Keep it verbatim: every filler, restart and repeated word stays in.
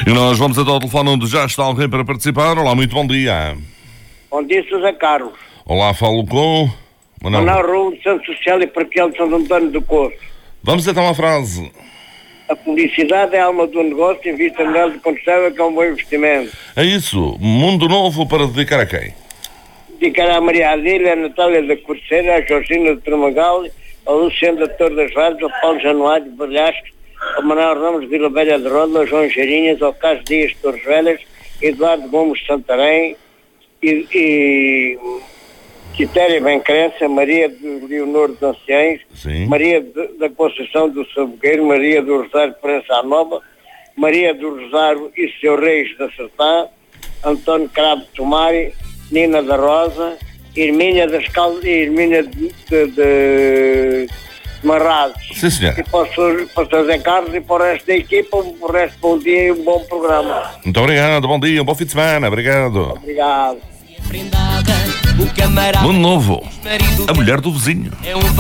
E nós vamos até ao telefone onde já está alguém para participar. Olá, muito bom dia. Bom dia, José Carlos. Olá, falo com... Manuel, Manuel Raul de Santo Social e Parquel de Santo Antônio do Coço. Vamos então à frase. A publicidade é a alma do negócio, invista nela de conserva, que é um bom investimento. É isso. Mundo novo para dedicar a quem? Dedicar à Maria Adília, a Natália da Corceira, a Georgina de Tramagal, a Luciana da Torre das Varas, ao Paulo Januário de Balhasque, ao Manuel Ramos de Vila Velha de Roda, ao João Geirinhas, ao Carlos Dias de Torres Velhas, Eduardo Gomes de Santarém e... e Quitéria Bencrença, Maria de Leonor dos Anciães, Sim. Maria de, da Conceição do Sabogueiro, Maria do Rosário de Prensa Nova, Maria do Rosário e Seu Reis da Sertã, António Cravo de Tomari, Nina da Rosa, Irmínia das Caldas e Irmínia de, de, de Marrados. Sim, senhor. E para o Pastor Zé Carlos e para o resto da equipa, o resto bom dia e um bom programa. Muito obrigado, bom dia, um bom fim de semana, obrigado. Obrigado. Mundo novo, a mulher do vizinho.